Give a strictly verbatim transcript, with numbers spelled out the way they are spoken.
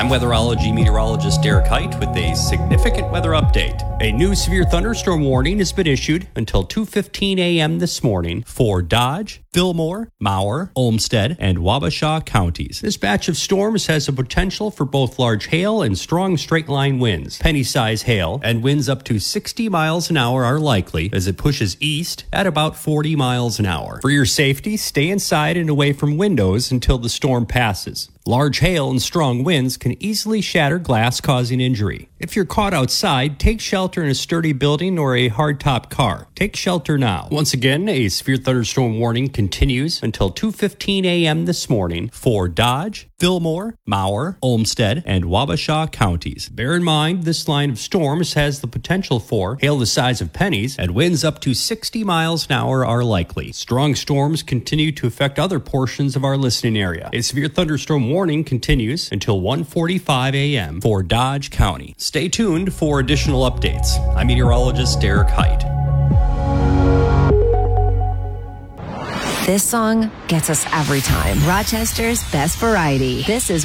I'm weatherology meteorologist Derek Height with a significant weather update. A new severe thunderstorm warning has been issued until two fifteen a.m. this morning for Dodge, Fillmore, Mower, Olmsted, and Wabasha counties. This batch of storms has the potential for both large hail and strong straight-line winds. Penny-size hail and winds up to sixty miles an hour are likely as it pushes east at about forty miles an hour. For your safety, stay inside and away from windows until the storm passes. Large hail and strong winds can easily shatter glass, causing injury. If you're caught outside, take shelter in a sturdy building or a hardtop car. Take shelter now. Once again, a severe thunderstorm warning continues until two fifteen a.m. this morning for Dodge, Fillmore, Mower, Olmsted, and Wabasha counties. Bear in mind, this line of storms has the potential for hail the size of pennies, and winds up to sixty miles an hour are likely. Strong storms continue to affect other portions of our listening area. A severe thunderstorm warning continues until one forty-five a.m. for Dodge County. Stay tuned for additional updates. I'm meteorologist Derek Height. This song gets us every time. Rochester's best variety. This is